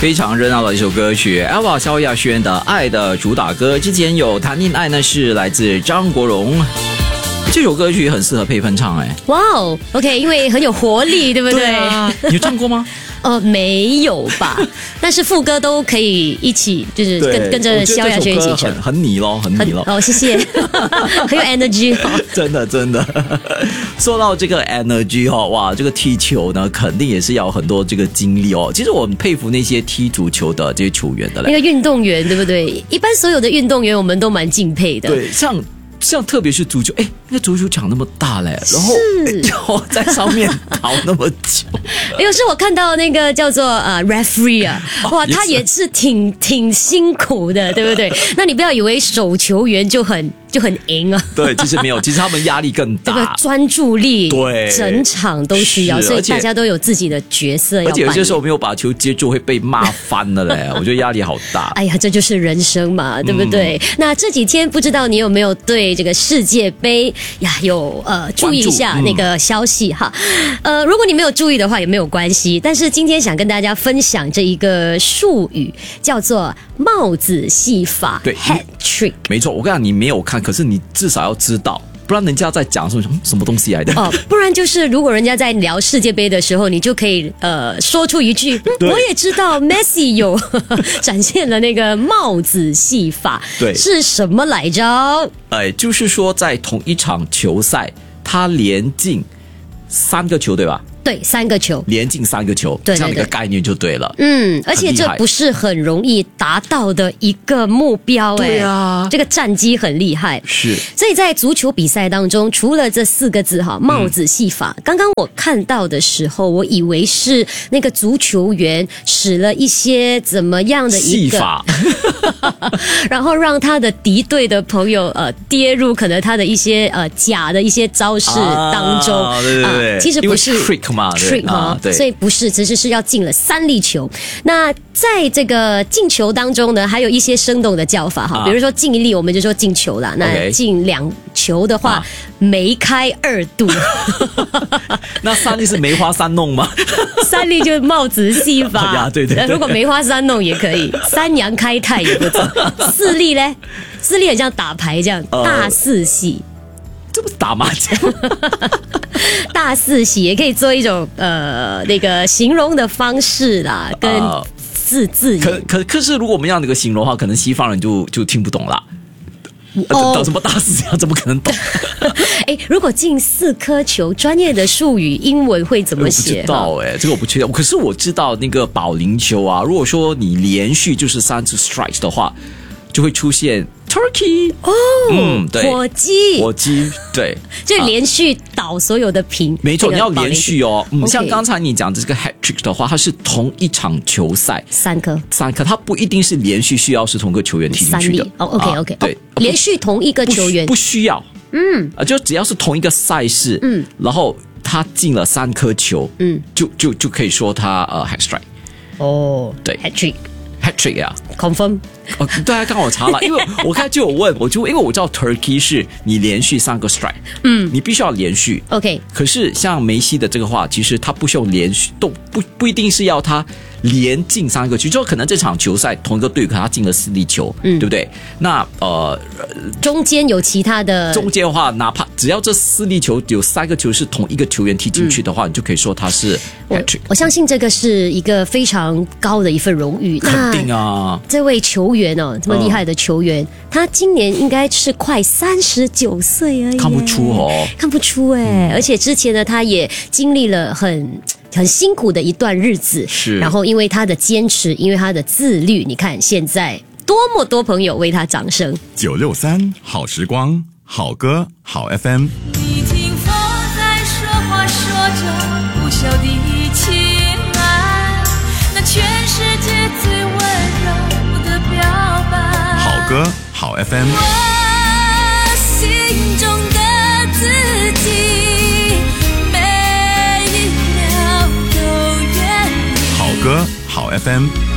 非常热闹的一首歌曲 Elva 萧亚轩的《爱的主打歌》，之前有《谈恋爱》呢，是来自张国荣。这首歌曲很适合配分唱哇哦 ，OK， 因为很有活力，对不对？ 对啊，你有唱过吗？ 没有吧，但是副歌都可以一起，就是跟着萧亚轩一起唱， 很你咯，很你咯。 哦，谢谢，很有 energy 真的真的。说到这个 energy 哇，这个踢球呢，肯定也是要很多这个精力哦。其实我很佩服那些踢足球的这些球员的嘞， 那个运动员，对不对？一般所有的运动员我们都蛮敬佩的。 对，像特别是足球，那个足球场那么大嘞，然后要在上面跑那么久。 有时我看到那个叫做referee 哇，他也是挺辛苦的，对不对？那你不要以为手球员就很赢啊。 对，其实没有，其实他们压力更大， 这个专注力， 对， 整场都需要，所以大家都有自己的角色要扮演。 而且有些时候没有把球接住会被骂翻了嘞，我觉得压力好大。 哎呀，这就是人生嘛，对不对？那这几天不知道你有没有对这个世界杯有注意一下那个消息哈？如果你没有注意的话也没有关系，但是今天想跟大家分享这一个术语，叫做帽子戏法， 对 ，hat trick。 没错，我跟你讲，你没有看，可是你至少要知道。不然人家在讲什么东西来的不然就是如果人家在聊世界杯的时候，你就可以说出一句我也知道 Messi 有展现了那个帽子戏法， 对， 是什么来着？ 就是说在同一场球赛他连进3个球，对吧？ 对，3个球， 连进3个球， 对， 这样的一个概念就对了。 而且这不是很容易达到的一个目标， 对啊， 这个战绩很厉害。 是， 所以在足球比赛当中，除了这4个字帽子戏法，刚刚我看到的时候，我以为是那个足球员使了一些怎么样的一个戏法，然后让他的敌对的朋友跌入可能他的一些假的一些招式当中， 对， 其实不是 trick 嘛， 对，所以不是，只是要进了3粒球。那在这个进球当中呢，还有一些生动的叫法比如说进1粒我们就说进球啦，那进2球的话，梅开2度。 那3粒是梅花3弄吗 ？3粒就是帽子戏法， 对， 如果梅花3弄也可以，3阳开泰也不错。4粒呢？4粒很像打牌这样，大4喜。 这不是打麻将？ 大4喜也可以做一种那个形容的方式啦，跟字眼。 可是如果我们要那个形容的话，可能西方人就听不懂啦。什么大4喜怎么可能懂？ 如果进4颗球，专业的术语英文会怎么写？ 我不知道这个我不确定。可是我知道那个保龄球啊，如果说你连续就是3次 strike 的话，就会出现 turkey 对， 火鸡， 对， 就连续倒所有的瓶。 没错，你要连续像刚才你讲的这个 hat trick 的话，它是同一场球赛 3颗， 它不一定是连续需要是同一个球员踢进去的。 OK， 对， 连续同一个球员不需要，就只要是同一个赛事，然后他进了3颗球，就可以说他hat strike。对 hat trick。hat trick 呀 ，confirm。 对啊，刚好我查了，因为我刚才就有问，因为我知道 turkey 是你连续3个 strike，你必须要连续。 OK， 可是像梅西的这个话，其实他不需要连续，都不一定是要他连进3个球，就可能这场球赛同一个队，可能他进了4粒球，对不对？那中间有其他的， 中间的话，哪怕只要这4粒球有3个球是同一个球员踢进去的话，你就可以说他是 hat trick。 我相信这个是一个非常高的一份荣誉， 肯定啊。 这位球员这么厉害的球员，他今年应该是快39岁而已， 看不出看不出而且之前呢，他也经历了很辛苦的一段日子， 是。然后因为他的坚持，因为他的自律，你看现在多么多朋友为他掌声。 963好时光，好歌好 FM。 你听风在说话，说着不晓的情爱，那全世界最温柔的表白。 好歌好 FM。 我心中的自己，每一秒都愿意。 好歌好 FM。